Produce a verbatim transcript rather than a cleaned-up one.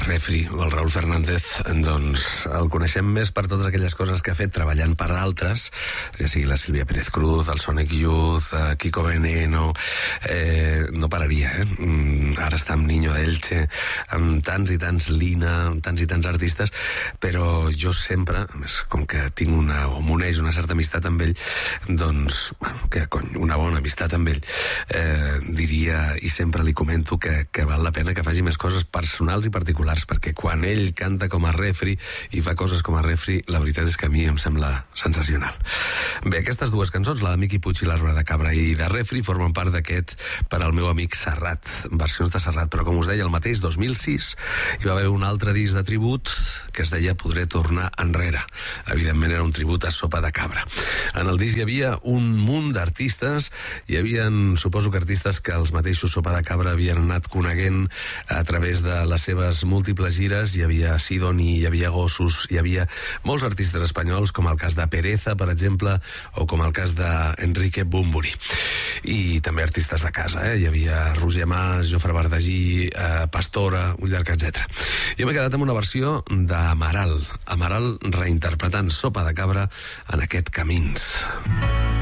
Refri, o el Raúl Fernández, doncs el coneixem més per totes aquelles coses que ha fet treballant per altres, ja sigui la Sílvia Pérez Cruz, el Sonic Youth, eh, Kiko Veneno, eh, no pararia, eh? Mm, ara està amb Niño d'Elche, amb tants i tants Lina, amb tants i tants artistes, però jo sempre, més com que tinc una, o m'uneix una certa amistat amb ell, doncs, bueno, que cony, una bona amistat amb ell, eh, diria, i sempre li comento que, que val la pena que faci més coses personals i particulars, perquè quan ell canta com a Refri i fa coses com a Refri, la veritat és que a mi em sembla sensacional. Bé, aquestes dues cançons, la de Miqui Puig i l'Arbre de Cabra i de Refri, formen part d'aquest Per al meu amic Serrat, versions de Serrat, però com us deia, el mateix dos mil sis hi va haver un altre disc de tribut que es deia Podré tornar enrere. Evidentment era un tribut a Sopa de Cabra. En el disc hi havia un munt d'artistes, hi havia, suposo que artistes que els mateixos Sopa de Cabra havien anat coneguent a través de les seves múltiples gires. Hi havia Sidoni, hi havia Gossos, hi havia molts artistes espanyols, com el cas de Pereza, per exemple, o com el cas d'Enrique Bumburi. I també artistes de casa, eh? Hi havia Roger Mas, Jofre Bardagí, eh, Pastora, un llarg etcètera. Jo m'he quedat amb una versió d'Amaral, Amaral reinterpretant Sopa de Cabra en aquest Camins.